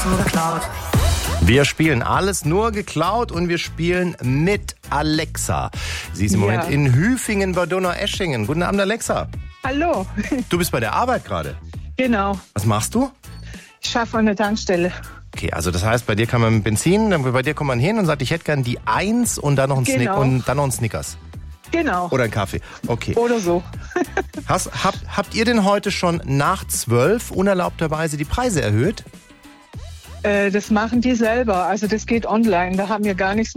nur geklaut. Wir spielen alles nur geklaut und wir spielen mit Alexa. Sie ist im Moment in Hüfingen bei Donaueschingen. Guten Abend, Alexa. Hallo. Du bist bei der Arbeit gerade. Genau. Was machst du? Ich schaffe an der Tankstelle. Okay, also das heißt, bei dir kann man mit Benzin, bei dir kommt man hin und sagt, ich hätte gern die 1 und dann noch ein Genau. und dann noch ein Snickers. Genau. Oder ein Kaffee. Okay. Oder so. Habt ihr denn heute schon nach 12 unerlaubterweise die Preise erhöht? Das machen die selber. Also das geht online. Da haben wir gar nichts